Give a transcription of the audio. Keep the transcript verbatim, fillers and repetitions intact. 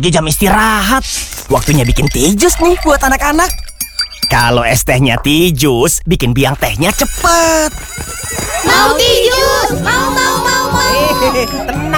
lagi jam istirahat. Waktunya bikin tijus nih buat anak-anak. Kalau es tehnya tijus, bikin biang tehnya cepet. Mau tijus, mau mau mau mau. Hehehe, tenang.